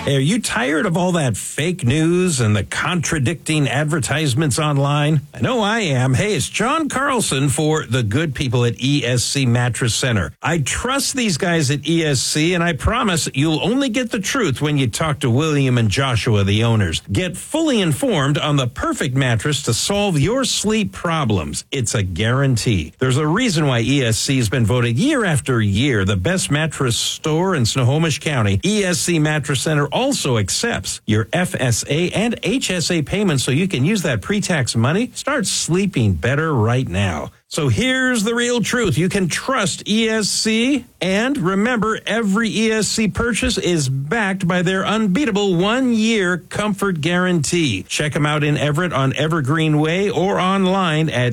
Hey, are you tired of all that fake news and the contradicting advertisements online? I know I am. Hey, it's John Carlson for the good people at ESC Mattress Center. I trust these guys at ESC, and I promise you'll only get the truth when you talk to William and Joshua, the owners. Get fully informed on the perfect mattress to solve your sleep problems. It's a guarantee. There's a reason why ESC has been voted year after year the best mattress store in Snohomish County. ESC Mattress Center also accepts your FSA and HSA payments so you can use that pre-tax money. Start sleeping better right now. So here's the real truth. You can trust ESC, and remember, every ESC purchase is backed by their unbeatable 1-year comfort guarantee. Check them out in Everett on Evergreen Way or online at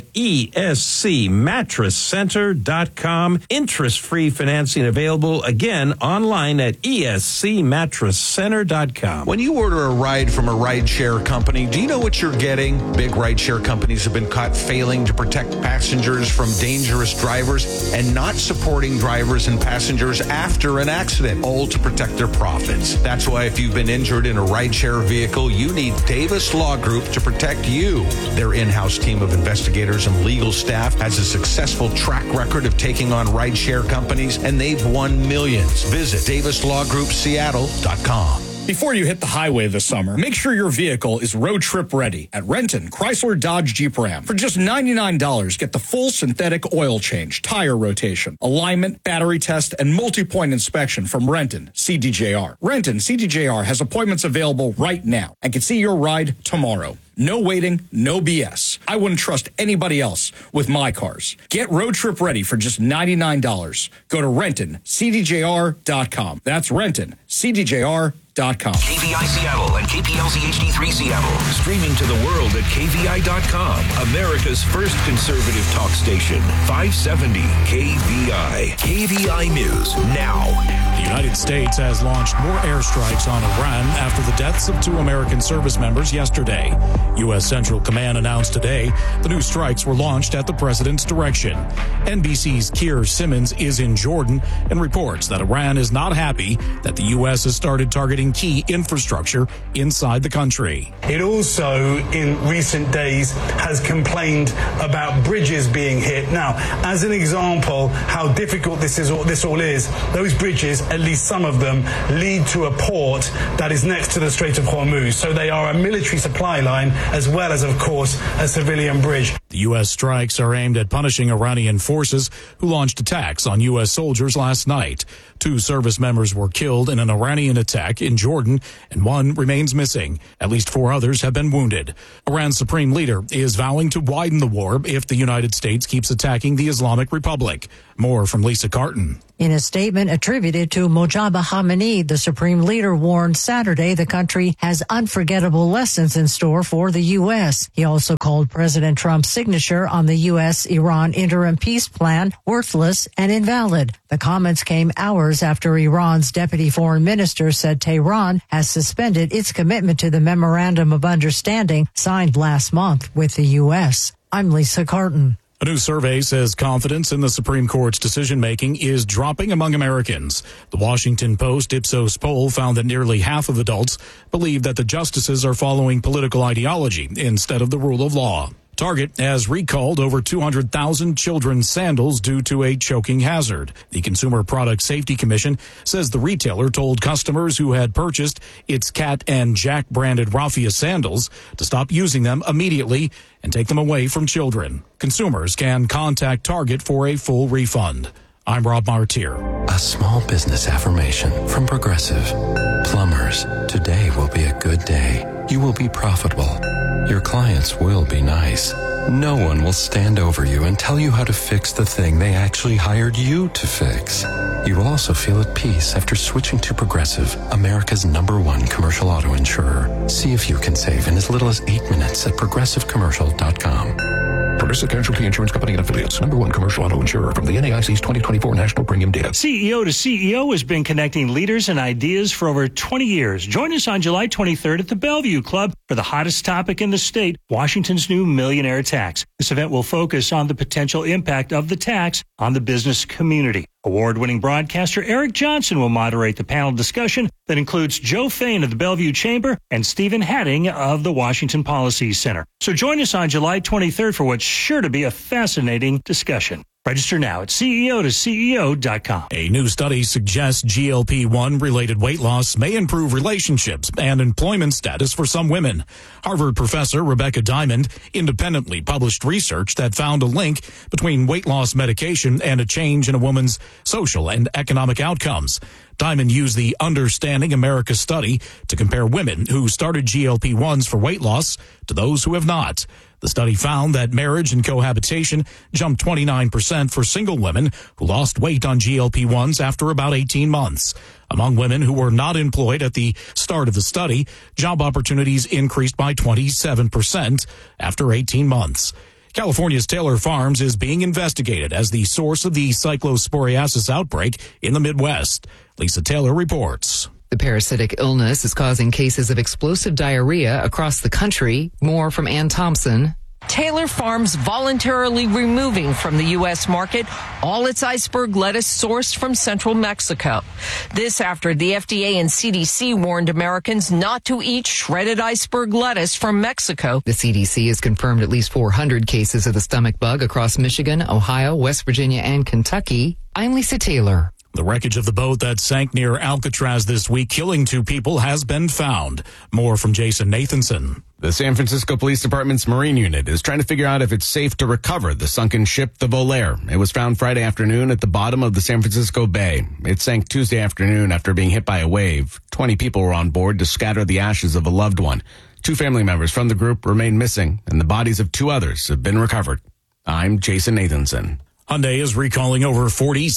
escmattresscenter.com. Interest-free financing available, again, online at escmattresscenter.com. When you order a ride from a rideshare company, do you know what you're getting? Big rideshare companies have been caught failing to protect passengers from dangerous drivers and not supporting drivers and passengers after an accident, all to protect their profits. That's why if you've been injured in a rideshare vehicle, you need Davis Law Group to protect you. Their in-house team of investigators and legal staff has a successful track record of taking on rideshare companies, and they've won millions. Visit DavisLawGroupSeattle.com. Before you hit the highway this summer, make sure your vehicle is road trip ready at Renton Chrysler Dodge Jeep Ram. For just $99, get the full synthetic oil change, tire rotation, alignment, battery test, and multi-point inspection from Renton CDJR. Renton CDJR has appointments available right now and can see your ride tomorrow. No waiting, no BS. I wouldn't trust anybody else with my cars. Get road trip ready for just $99. Go to RentonCDJR.com. That's RentonCDJR.com. KVI Seattle and KPLZ HD3 Seattle. Streaming to the world at KVI.com. America's first conservative talk station. 570 KVI. KVI News now. The United States has launched more airstrikes on Iran after the deaths of 2 American service members yesterday. U.S. Central Command announced today the new strikes were launched at the president's direction. NBC's Keir Simmons is in Jordan and reports that Iran is not happy that the U.S. has started targeting key infrastructure inside the country. It also, in recent days, has complained about bridges being hit. Now, as an example, how difficult this all is, those bridges, at least some of them, lead to a port that is next to the Strait of Hormuz. So they are a military supply line as well as, of course, a civilian bridge. The U.S. strikes are aimed at punishing Iranian forces who launched attacks on U.S. soldiers last night. 2 service members were killed in an Iranian attack in Jordan, and 1 remains missing. At least 4 others have been wounded. Iran's supreme leader is vowing to widen the war if the United States keeps attacking the Islamic Republic. More from Lisa Carton. In a statement attributed to Mojtaba Khamenei, the supreme leader warned Saturday the country has unforgettable lessons in store for the U.S. He also called President Trump's signature on the U.S.-Iran interim peace plan worthless and invalid. The comments came hours after Iran's deputy foreign minister said Tehran has suspended its commitment to the Memorandum of Understanding signed last month with the U.S. I'm Lisa Carton. A new survey says confidence in the Supreme Court's decision-making is dropping among Americans. The Washington Post Ipsos poll found that nearly half of adults believe that the justices are following political ideology instead of the rule of law. Target has recalled over 200,000 children's sandals due to a choking hazard. The Consumer Product Safety Commission says the retailer told customers who had purchased its Cat and Jack branded raffia sandals to stop using them immediately and take them away from children. Consumers can contact Target for a full refund. I'm Rob Martier. A small business affirmation from Progressive. Plumbers, today will be a good day. You will be profitable. Your clients will be nice. No one will stand over you and tell you how to fix the thing they actually hired you to fix. You will also feel at peace after switching to Progressive, America's #1 commercial auto insurer. See if you can save in as little as 8 minutes at progressivecommercial.com. Progressive Casualty Insurance Company and Affiliates, #1 commercial auto insurer from the NAIC's 2024 National Premium Data. CEO to CEO has been connecting leaders and ideas for over 20 years. Join us on July 23rd at the Bellevue Club for the hottest topic in the state, Washington's new millionaire tax. This event will focus on the potential impact of the tax on the business community. Award-winning broadcaster Eric Johnson will moderate the panel discussion that includes Joe Fain of the Bellevue Chamber and Stephen Hatting of the Washington Policy Center. So join us on July 23rd for what's sure to be a fascinating discussion. Register now at CEO2CEO.com. A new study suggests GLP-1 related weight loss may improve relationships and employment status for some women. Harvard professor Rebecca Diamond independently published research that found a link between weight loss medication and a change in a woman's social and economic outcomes. Diamond used the Understanding America study to compare women who started GLP-1s for weight loss to those who have not. The study found that marriage and cohabitation jumped 29% for single women who lost weight on GLP-1s after about 18 months. Among women who were not employed at the start of the study, job opportunities increased by 27% after 18 months. California's Taylor Farms is being investigated as the source of the cyclosporiasis outbreak in the Midwest. Lisa Taylor reports. The parasitic illness is causing cases of explosive diarrhea across the country. More from Ann Thompson. Taylor Farms voluntarily removing from the U.S. market all its iceberg lettuce sourced from central Mexico. This after the FDA and CDC warned Americans not to eat shredded iceberg lettuce from Mexico. The CDC has confirmed at least 400 cases of the stomach bug across Michigan, Ohio, West Virginia, and Kentucky. I'm Lisa Taylor. The wreckage of the boat that sank near Alcatraz this week, killing 2 people, has been found. More from Jason Nathanson. The San Francisco Police Department's Marine Unit is trying to figure out if it's safe to recover the sunken ship, the Volaire. It was found Friday afternoon at the bottom of the San Francisco Bay. It sank Tuesday afternoon after being hit by a wave. 20 people were on board to scatter the ashes of a loved one. 2 family members from the group remain missing, and the bodies of 2 others have been recovered. I'm Jason Nathanson. Hyundai is recalling over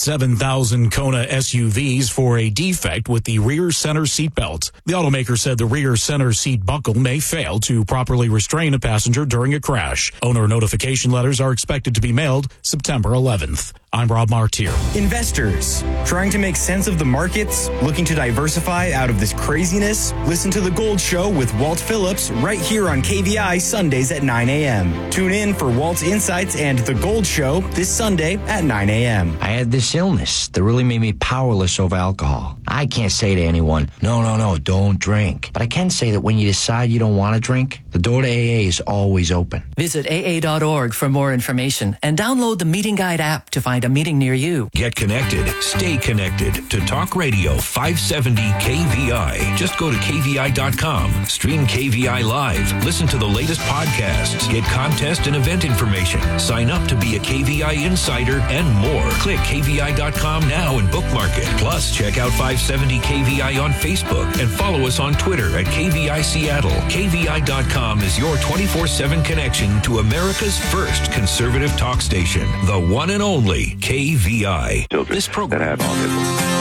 47,000 Kona SUVs for a defect with the rear center seat belt. The automaker said the rear center seat buckle may fail to properly restrain a passenger during a crash. Owner notification letters are expected to be mailed September 11th. I'm Rob Martier. Investors, trying to make sense of the markets, looking to diversify out of this craziness? Listen to The Gold Show with Walt Phillips right here on KVI Sundays at 9 a.m. Tune in for Walt's Insights and The Gold Show this Sunday at 9 a.m. I had this illness that really made me powerless over alcohol. I can't say to anyone, no, don't drink. But I can say that when you decide you don't want to drink, the door to AA is always open. Visit AA.org for more information and download the Meeting Guide app to find a meeting near you. Get connected. Stay connected to Talk Radio 570 KVI. Just go to KVI.com. Stream KVI live. Listen to the latest podcasts. Get contest and event information. Sign up to be a KVI insider and more. Click KVI.com now and bookmark it. Plus, check out 570 KVI on Facebook and follow us on Twitter at KVI Seattle. KVI.com is your 24/7 connection to America's first conservative talk station. The one and only KVI. Children this program that have autism.